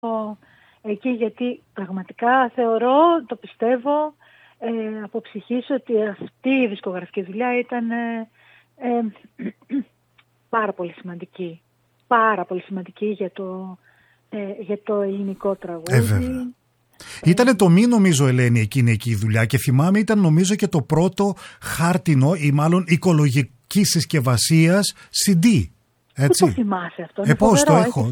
εκεί, γιατί πραγματικά θεωρώ, το πιστεύω από ψυχής, ότι αυτή η δισκογραφική δουλειά ήταν πάρα πολύ σημαντική. Πάρα πολύ σημαντική για το ελληνικό τραγούδι. Ήτανε το μη, νομίζω, Ελένη, εκείνη εκεί η δουλειά, και θυμάμαι ήταν, νομίζω, και το πρώτο χάρτινο ή μάλλον οικολογική συσκευασίας CD. Έτσι. Πού το θυμάσαι αυτό? Πώς το έχω.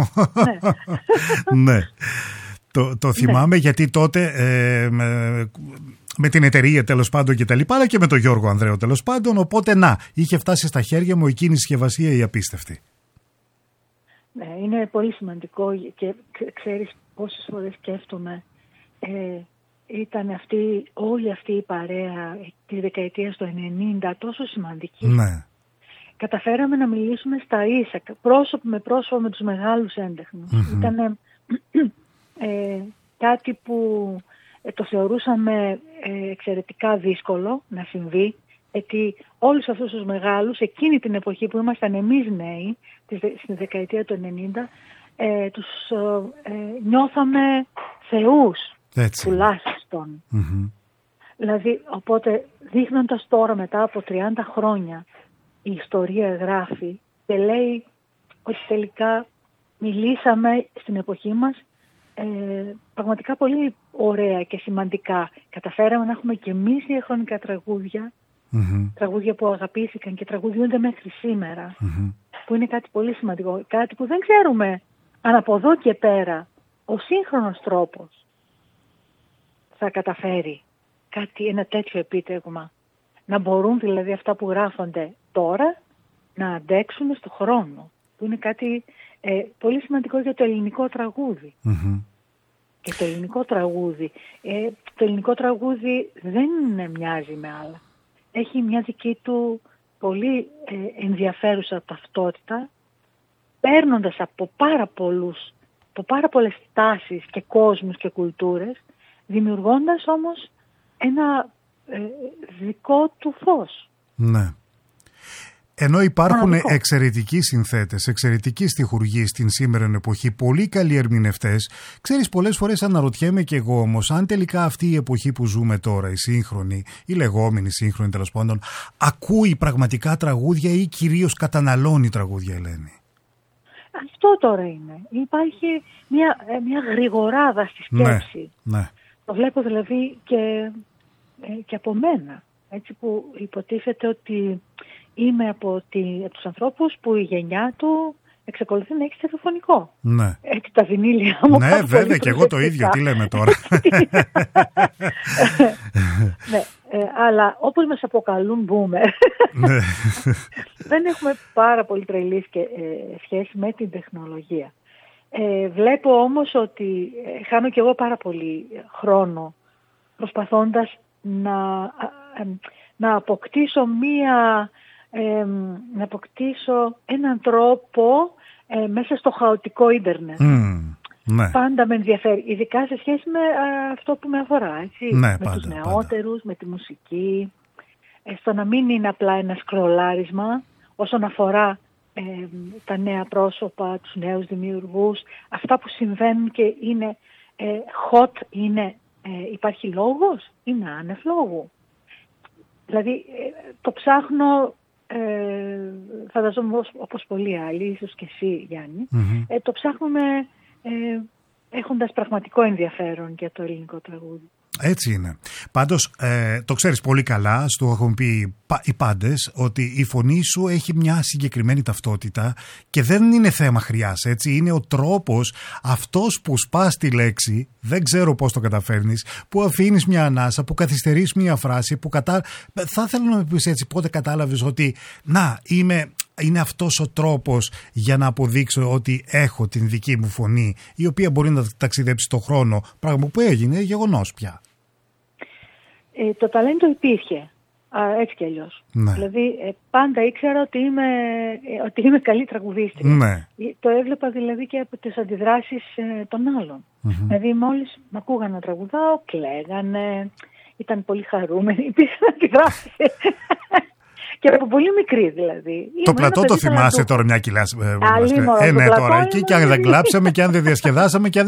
Ναι. Το θυμάμαι, γιατί τότε με την εταιρεία, τέλος πάντων, και τα λοιπά, αλλά και με τον Γιώργο Ανδρέο, τέλος πάντων, οπότε είχε φτάσει στα χέρια μου εκείνη η συσκευασία η απίστευτη. Ναι, είναι πολύ σημαντικό, και ξέρεις πόσες φορές σκέφτομαι, ήταν όλη αυτή η παρέα της δεκαετίας του 90 τόσο σημαντική. Ναι. Καταφέραμε να μιλήσουμε στα ίσα, πρόσωπο με πρόσωπο, με τους μεγάλους έντεχνους. Ήταν κάτι που το θεωρούσαμε εξαιρετικά δύσκολο να συμβεί, γιατί όλους αυτούς τους μεγάλους, εκείνη την εποχή που ήμασταν εμείς νέοι, στη δεκαετία του 90, τους νιώθαμε θεούς, τουλάχιστον. Δηλαδή, οπότε δείχνοντας τώρα, μετά από 30 χρόνια, η ιστορία γράφει και λέει ότι τελικά μιλήσαμε στην εποχή μας πραγματικά πολύ ωραία και σημαντικά. Καταφέραμε να έχουμε και εμείς διαχρονικά τραγούδια, τραγούδια που αγαπήθηκαν και τραγουδιούνται μέχρι σήμερα, που είναι κάτι πολύ σημαντικό. Κάτι που δεν ξέρουμε αν από εδώ και πέρα ο σύγχρονος τρόπος θα καταφέρει ένα τέτοιο επίτευγμα. Να μπορούν δηλαδή αυτά που γράφονται τώρα να αντέξουν στο χρόνο, που είναι κάτι πολύ σημαντικό για το ελληνικό τραγούδι. Και το ελληνικό τραγούδι δεν μοιάζει με άλλα. Έχει μια δική του πολύ ενδιαφέρουσα ταυτότητα, παίρνοντας από πάρα πολλές τάσεις και κόσμους και κουλτούρες, δημιουργώντας όμως ένα δικό του φως. Ναι. Ενώ υπάρχουν εξαιρετικοί συνθέτες, εξαιρετικοί στιχουργοί στην σήμερον εποχή, πολύ καλοί ερμηνευτές, ξέρεις, πολλές φορές αναρωτιέμαι κι εγώ όμως, αν τελικά αυτή η εποχή που ζούμε τώρα, η σύγχρονη, η λεγόμενη σύγχρονη τέλος πάντων, ακούει πραγματικά τραγούδια ή κυρίως καταναλώνει τραγούδια, Ελένη? Αυτό τώρα είναι. Υπάρχει μια γρηγοράδα στη σκέψη. Ναι. Το βλέπω δηλαδή και από μένα. Έτσι, που υποτίθεται ότι είμαι από τους ανθρώπους που η γενιά του εξακολουθεί να έχει στερεοφωνικό. Ναι. Έτσι τα βινίλια μου. Ναι, βέβαια, και εγώ το ίδιο. Τι λέμε τώρα? Ναι, αλλά όπως μας αποκαλούν boomer, δεν έχουμε πάρα πολύ τρελή σχέση με την τεχνολογία. Βλέπω όμως ότι χάνω και εγώ πάρα πολύ χρόνο προσπαθώντας να αποκτήσω να αποκτήσω έναν τρόπο μέσα στο χαοτικό ίντερνετ. Ναι. Πάντα με ενδιαφέρει, ειδικά σε σχέση με αυτό που με αφορά, έτσι, ναι, με τους νεότερους, με τη μουσική, στο να μην είναι απλά ένα σκρολάρισμα όσον αφορά τα νέα πρόσωπα, τους νέους δημιουργούς, αυτά που συμβαίνουν και είναι hot, υπάρχει λόγος, είναι άνευ λόγου. Δηλαδή το ψάχνω, φανταζόμαι όπως πολλοί άλλοι, ίσως και εσύ Γιάννη, το ψάχνουμε έχοντας πραγματικό ενδιαφέρον για το ελληνικό τραγούδι. Έτσι είναι. Πάντως το ξέρεις πολύ καλά, στο έχουν πει οι πάντες, ότι η φωνή σου έχει μια συγκεκριμένη ταυτότητα και δεν είναι θέμα χρειάς, έτσι. Είναι ο τρόπος, αυτός που σπάς τη λέξη, δεν ξέρω πώς το καταφέρνεις, που αφήνεις μια ανάσα, που καθυστερείς μια φράση, που θα ήθελα να με πεις έτσι, πότε κατάλαβες ότι είναι αυτός ο τρόπος για να αποδείξω ότι έχω την δική μου φωνή, η οποία μπορεί να ταξιδέψει στον χρόνο, πράγμα που έγινε γεγονός πια. Το ταλέντο υπήρχε, έτσι κι αλλιώς. Ναι. Δηλαδή πάντα ήξερα ότι είμαι καλή τραγουδίστρια. Ναι. Το έβλεπα δηλαδή και από τις αντιδράσεις των άλλων. Δηλαδή μόλις με ακούγαν να τραγουδάω, κλαίγανε, ήταν πολύ χαρούμενοι, υπήρχαν αντιδράσεις. Και από πολύ μικρή δηλαδή. Το πλατό το θυμάσαι τώρα, μια κοιλά. Ναι, τώρα εκεί, και αν δεν κλάψαμε και αν δεν διασκεδάσαμε και αν